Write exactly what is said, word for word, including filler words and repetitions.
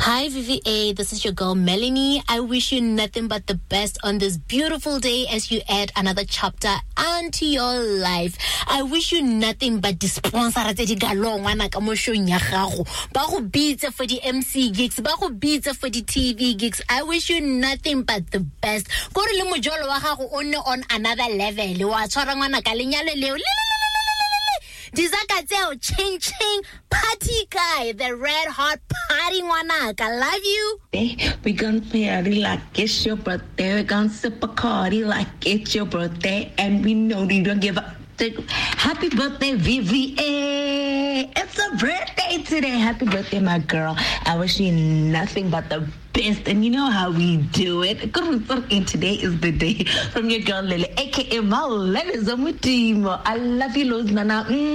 Hi, V V A. This is your girl, Melanie. I wish you nothing but the best on this beautiful day as you add another chapter onto your life. I wish you nothing but the sponsor tse di galong wana ka mo showng ya gago. Ba go bitse for the M C gigs, ba go bitse for the T V gigs. I wish you nothing but the best. Go re le mojolo wa gago o ne on another level. Wa tshwara ngwana ka lenyalo leo. Dizakatseo, ching ching, party guy, the red hot party wanaka. I love you. We gonna party like it's your birthday. We gonna sip a cardi like it's your birthday, and we know you don't give up. Happy birthday, V V A! It's a birthday today. Happy birthday, my girl. I wish you nothing but the best, and you know how we do it. And today is the day from your girl Lily, aka my Lily Zamutimo. I love you, Luz Nana.